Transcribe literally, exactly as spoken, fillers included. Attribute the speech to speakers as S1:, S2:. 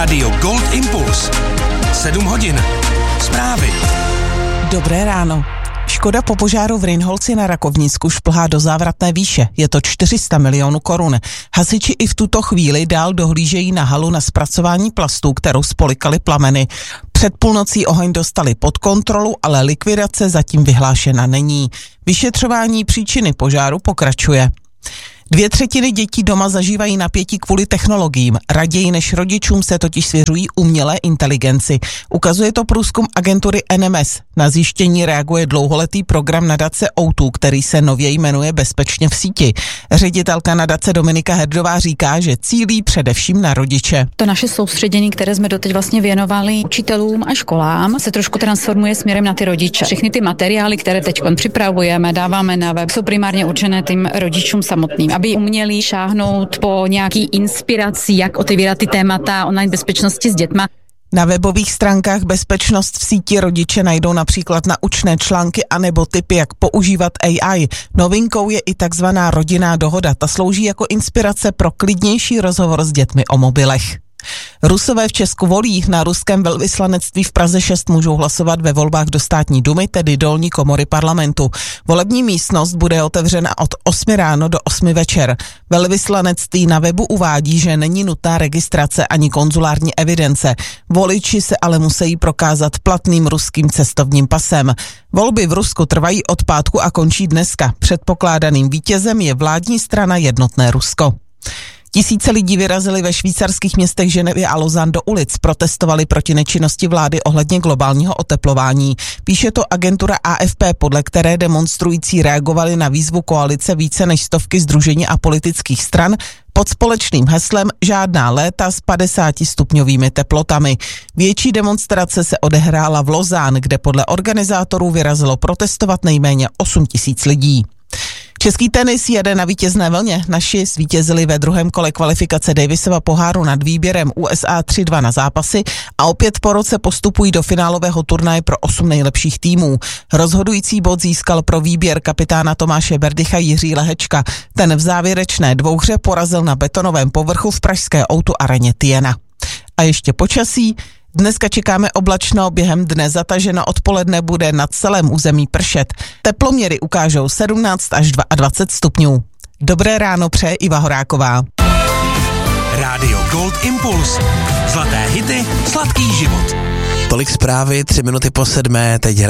S1: Rádio Gold Impuls. sedm hodin. Zprávy.
S2: Dobré ráno. Škoda po požáru v Rynholci na Rakovnicku šplhá do závratné výše. Je to čtyři sta milionů korun. Hasiči i v tuto chvíli dál dohlížejí na halu na zpracování plastů, kterou spolikaly plameny. Před půlnocí oheň dostali pod kontrolu, ale likvidace zatím vyhlášena není. Vyšetřování příčiny požáru pokračuje. Dvě třetiny dětí doma zažívají napětí kvůli technologiím. Raději než rodičům se totiž svěřují umělé inteligenci. Ukazuje to průzkum agentury N M S. Na zjištění reaguje dlouholetý program nadace O dva, který se nově jmenuje Bezpečně v síti. Ředitelka nadace Dominika Herdová říká, že cílí především na rodiče.
S3: To naše soustředění, které jsme doteď vlastně věnovali učitelům a školám, se trošku transformuje směrem na ty rodiče. Všechny ty materiály, které teď připravujeme, dáváme na web, jsou primárně určené tím rodičům samotným, aby uměli šáhnout po nějaký inspiraci, jak otevírat ty témata online bezpečnosti s dětma.
S2: Na webových stránkách Bezpečnost v síti rodiče najdou například naučné články anebo tipy, jak používat A I. Novinkou je i takzvaná rodinná dohoda. Ta slouží jako inspirace pro klidnější rozhovor s dětmi o mobilech. Rusové v Česku volí. Na ruském velvyslanectví v Praze šest můžou hlasovat ve volbách do státní dumy, tedy dolní komory parlamentu. Volební místnost bude otevřena od osmi ráno do osmi večer. Velvyslanectví na webu uvádí, že není nutná registrace ani konzulární evidence. Voliči se ale musí prokázat platným ruským cestovním pasem. Volby v Rusku trvají od pátku a končí dneska. Předpokládaným vítězem je vládní strana Jednotné Rusko. Tisíce lidí vyrazili ve švýcarských městech Ženevě a Lausanne do ulic, protestovali proti nečinnosti vlády ohledně globálního oteplování. Píše to agentura A F P, podle které demonstrující reagovali na výzvu koalice více než stovky sdružení a politických stran pod společným heslem Žádná léta s padesátistupňovými teplotami. Větší demonstrace se odehrála v Lausanne, kde podle organizátorů vyrazilo protestovat nejméně osm tisíc lidí. Český tenis jede na vítězné vlně. Naši zvítězili ve druhém kole kvalifikace Davisova poháru nad výběrem U S A tři dva na zápasy a opět po roce postupují do finálového turnaje pro osm nejlepších týmů. Rozhodující bod získal pro výběr kapitána Tomáše Berdycha Jiří Lehečka. Ten v závěrečné dvouhře porazil na betonovém povrchu v pražské O dva areně Tiena. A ještě počasí. Dneska čekáme oblačno, během dne zataženo, odpoledne bude na celém území pršet. Teploměry ukážou sedmnáct až dvacet dva stupňů. Dobré ráno přeje Iva Horáková.
S1: Rádio Gold Impuls. Zlaté hity, sladký život.
S4: Tolik zprávy, tři minuty po sedmé, teď hraje